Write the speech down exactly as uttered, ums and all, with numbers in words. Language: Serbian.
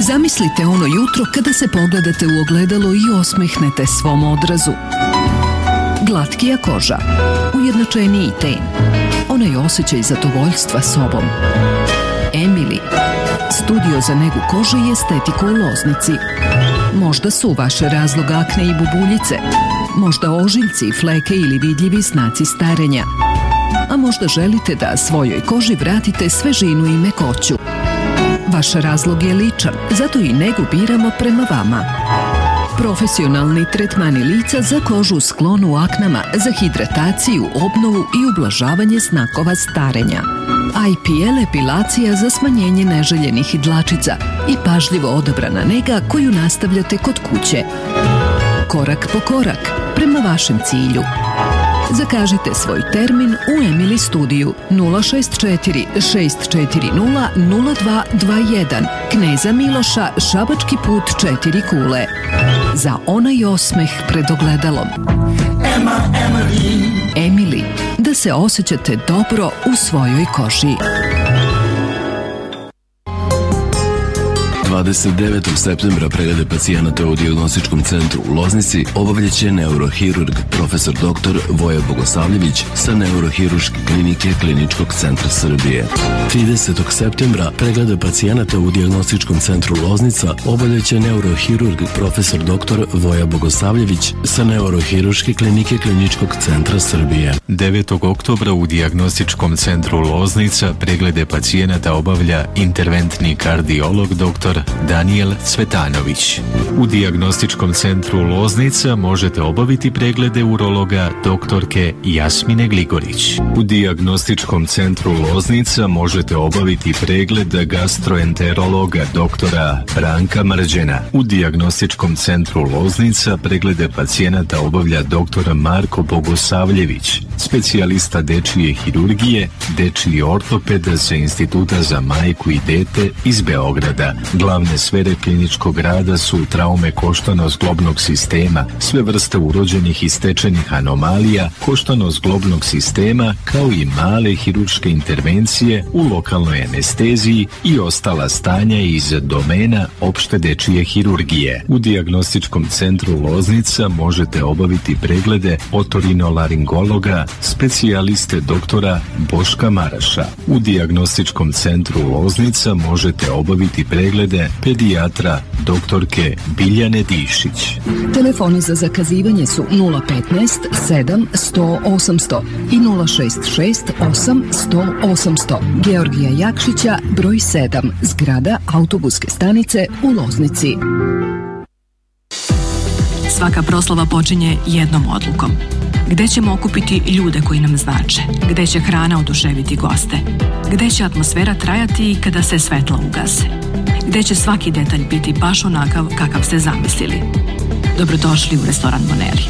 Zamislite ono jutro kada se pogledate u ogledalo i osmehnete svom odrazu. Glatkija koža, ujednačeniji ten, onaj osjećaj zadovoljstva sobom. Emily, studio za negu kože i estetiku u Loznici. Možda su vaše razlog akne i bubuljice, možda ožiljci, fleke ili vidljivi znaci starenja, a možda želite da svojoj koži vratite svežinu i mekoću. Vaš razlog je ličan, zato i negu biramo prema vama. Profesionalni tretmani lica za kožu sklonu aknama, za hidrataciju, obnovu i ublažavanje znakova starenja. I P L epilacija za smanjenje neželjenih dlačica i pažljivo odabrana nega koju nastavljate kod kuće. Korak po korak, prema vašem cilju. Zakažite svoj termin u Emily studiju nula šest četiri šest četiri nula nula dva dva jedan, Kneza Miloša, Šabački put četiri kule. Za onaj osmeh pred ogledalom. Emily, da se osjećate dobro u svojoj koži. dvadeset devetog septembra preglede pacijenata u dijagnostičkom centru u Loznici obavljaće neurohirurg profesor doktor Voja Bogosavljević sa neurohirurške klinike Kliničkog centra Srbije. tridesetog septembra preglede pacijenata u dijagnostičkom centru Loznica obavljaće neurohirurg profesor doktor Voja Bogosavljević sa neurohirurške klinike Kliničkog centra Srbije. devetog oktobra u dijagnostičkom centru Loznica preglede pacijenata obavlja interventni kardiolog doktor Daniel Cvetanović. U dijagnostičkom centru Loznica možete obaviti preglede urologa doktorke Jasmine Gligorić. U dijagnostičkom centru Loznica možete obaviti pregled gastroenterologa doktora Branka Mrđena. U dijagnostičkom centru Loznica preglede pacijenata obavlja doktor Marko Bogosavljević, specijalista dečije hirurgije, dečiji ortoped sa Instituta za majku i dete iz Beograda. Glavne sfere kliničkog rada su traume koštano-zglobnog sistema, sve vrste urođenih i stečenih anomalija koštano-zglobnog sistema, kao i male hirurške intervencije u lokalnoj anesteziji i ostala stanja iz domena opšte dečije hirurgije. U dijagnostičkom centru Loznica možete obaviti preglede otorinolaringologa, specijaliste doktora Boška Maraša. U dijagnostičkom centru Loznica možete obaviti preglede pedijatra doktorke Biljane Dišić. Telefoni za zakazivanje su nula petnaest sedam sto osamsto i nula šest šest osam sto osamsto. Georgija Jakšića, broj sedam, zgrada autobuske stanice u Loznici. Svaka proslava počinje jednom odlukom. Gde ćemo okupiti ljude koji nam znače? Gde će hrana oduševiti goste? Gde će atmosfera trajati i kada se svetla ugase? Gde će svaki detalj biti baš onakav kakav ste zamislili? Dobrodošli u restoran Moneli.